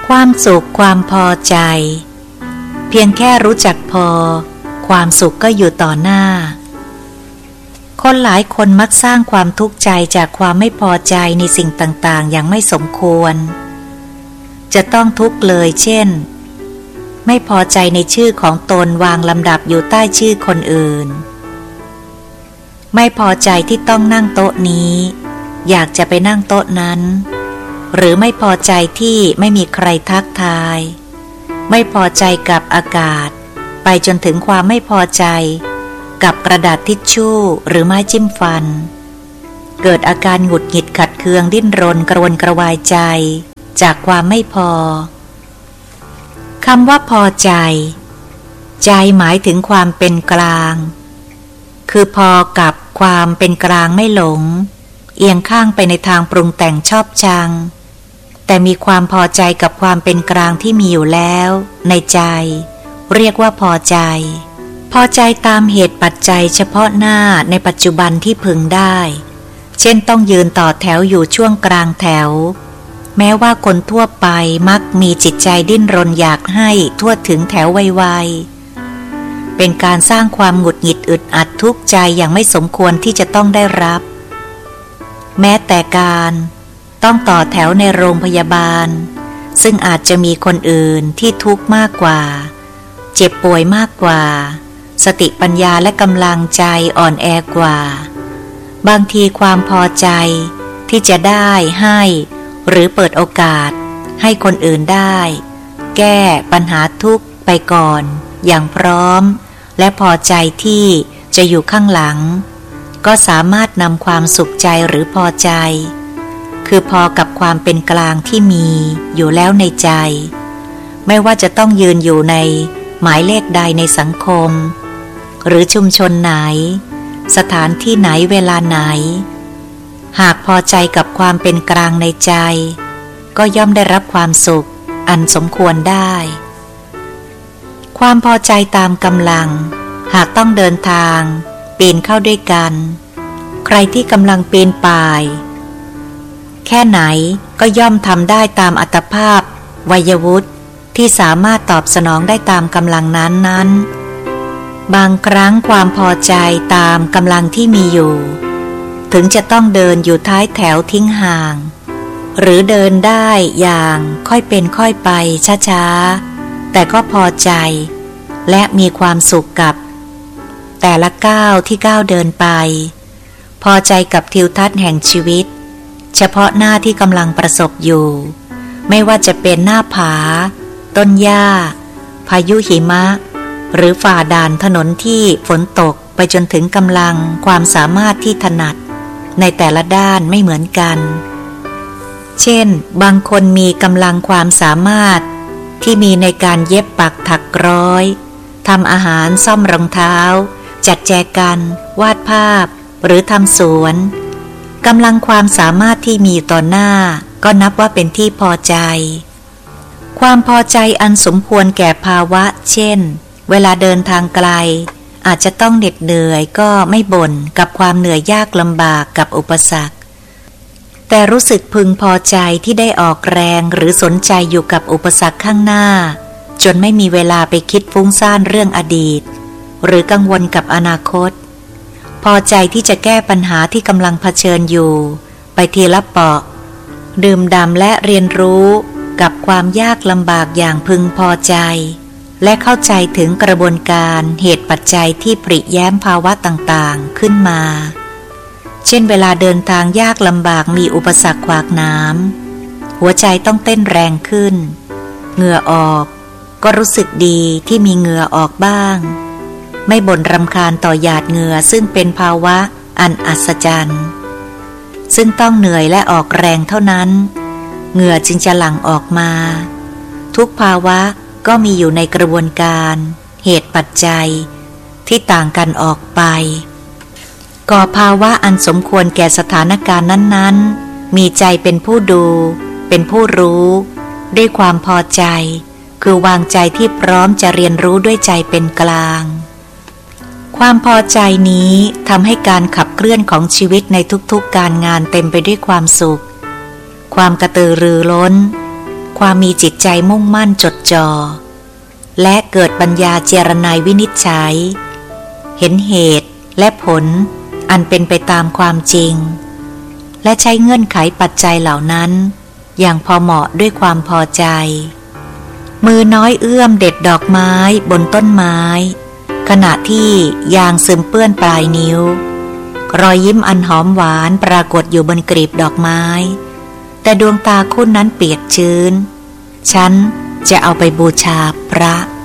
ความสุขความพอใจเพียงแค่รู้จักพอความสุขก็อยู่ต่อหน้าคนหลายคนมักสร้างความทุกข์ใจจากความไม่พอใจในสิ่งต่างๆอย่างไม่สมควรจะต้องทุกข์เลยเช่นไม่พอใจในชื่อของตนวางลำดับอยู่ใต้ชื่อคนอื่นไม่พอใจที่ต้องนั่งโต๊ะนี้อยากจะไปนั่งโต๊ะนั้นหรือไม่พอใจที่ไม่มีใครทักทายไม่พอใจกับอากาศไปจนถึงความไม่พอใจกับกระดาษทิชชู่หรือไม้จิ้มฟันเกิดอาการหงุดหงิดขัดเคืองดิ้นรนกระวนกระวายใจจากความไม่พอคำว่าพอใจใจหมายถึงความเป็นกลางคือพอกับความเป็นกลางไม่หลงเอียงข้างไปในทางปรุงแต่งชอบชังแต่มีความพอใจกับความเป็นกลางที่มีอยู่แล้วในใจเรียกว่าพอใจพอใจตามเหตุปัจจัยเฉพาะหน้าในปัจจุบันที่พึงได้เช่นต้องยืนต่อแถวอยู่ช่วงกลางแถวแม้ว่าคนทั่วไปมักมีจิตใจดิ้นรนอยากให้ทั่วถึงแถวไวๆเป็นการสร้างความหงุดหงิดอึดอัดทุกข์ใจอย่างไม่สมควรที่จะต้องได้รับแม้แต่การต้องต่อแถวในโรงพยาบาลซึ่งอาจจะมีคนอื่นที่ทุกข์มากกว่าเจ็บป่วยมากกว่าสติปัญญาและกำลังใจอ่อนแอกว่าบางทีความพอใจที่จะได้ให้หรือเปิดโอกาสให้คนอื่นได้แก้ปัญหาทุกข์ไปก่อนอย่างพร้อมและพอใจที่จะอยู่ข้างหลังก็สามารถนำความสุขใจหรือพอใจคือพอกับความเป็นกลางที่มีอยู่แล้วในใจไม่ว่าจะต้องยืนอยู่ในหมายเลขใดในสังคมหรือชุมชนไหนสถานที่ไหนเวลาไหนหากพอใจกับความเป็นกลางในใจก็ย่อมได้รับความสุขอันสมควรได้ความพอใจตามกำลังหากต้องเดินทางปีนเข้าด้วยกันใครที่กำลังปีนป่ายแค่ไหนก็ย่อมทำได้ตามอัตภาพวัยวุฒิที่สามารถตอบสนองได้ตามกำลังนั้นบางครั้งความพอใจตามกำลังที่มีอยู่ถึงจะต้องเดินอยู่ท้ายแถวทิ้งห่างหรือเดินได้อย่างค่อยเป็นค่อยไปช้าๆแต่ก็พอใจและมีความสุขกับแต่ละก้าวที่ก้าวเดินไปพอใจกับทิวทัศน์แห่งชีวิตเฉพาะหน้าที่กำลังประสบอยู่ไม่ว่าจะเป็นหน้าผาต้นหญ้าพายุหิมะหรือฝ่าด่านถนนที่ฝนตกไปจนถึงกำลังความสามารถที่ถนัดในแต่ละด้านไม่เหมือนกันเช่นบางคนมีกำลังความสามารถที่มีในการเย็บปักถักร้อยทำอาหารซ่อมรองเท้าจัดแจกันวาดภาพหรือทำสวนกำลังความสามารถที่มีต่อหน้าก็นับว่าเป็นที่พอใจความพอใจอันสมควรแก่ภาวะเช่นเวลาเดินทางไกลอาจจะต้องเหน็ดเหนื่อยก็ไม่บ่นกับความเหนื่อยยากลำบากกับอุปสรรคแต่รู้สึกพึงพอใจที่ได้ออกแรงหรือสนใจอยู่กับอุปสรรคข้างหน้าจนไม่มีเวลาไปคิดฟุ้งซ่านเรื่องอดีตหรือกังวลกับอนาคตพอใจที่จะแก้ปัญหาที่กำลังเผชิญอยู่ไปทีละเปาะดื่มด่ำและเรียนรู้กับความยากลำบากอย่างพึงพอใจและเข้าใจถึงกระบวนการเหตุปัจจัยที่ปริแย้มภาวะต่างๆขึ้นมาเช่นเวลาเดินทางยากลำบากมีอุปสรรคขวากหนามหัวใจต้องเต้นแรงขึ้นเหงื่อออกก็รู้สึกดีที่มีเหงื่อออกบ้างไม่บ่นรำคาญต่อหยาดเหงื่อซึ่งเป็นภาวะอันอัศจรรย์ซึ่งต้องเหนื่อยและออกแรงเท่านั้นเหงื่อจึงจะหลั่งออกมาทุกภาวะก็มีอยู่ในกระบวนการเหตุปัจจัยที่ต่างกันออกไปก่อภาวะอันสมควรแก่สถานการณ์นั้นๆมีใจเป็นผู้ดูเป็นผู้รู้ด้วยความพอใจคือวางใจที่พร้อมจะเรียนรู้ด้วยใจเป็นกลางความพอใจนี้ทำให้การขับเคลื่อนของชีวิตในทุกๆการงานเต็มไปด้วยความสุขความกระตือรือร้นความมีจิตใจมุ่งมั่นจดจ่อและเกิดปัญญาเจรไนวินิจฉัยเห็นเหตุและผลอันเป็นไปตามความจริงและใช้เงื่อนไขปัจจัยเหล่านั้นอย่างพอเหมาะด้วยความพอใจมือน้อยเอื้อมเด็ดดอกไม้บนต้นไม้ขณะที่ยางซึมเปื้อนปลายนิ้วรอยยิ้มอันหอมหวานปรากฏอยู่บนกลีบดอกไม้แต่ดวงตาคู่นั้นเปียกชื้นฉันจะเอาไปบูชาพระ